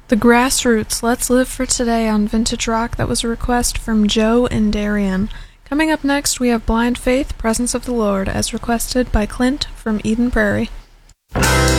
The Grassroots, Let's Live for Today on Vintage Rock. That was a request from Joe and Darian. Coming up next, we have Blind Faith, Presence of the Lord, as requested by Clint from Eden Prairie.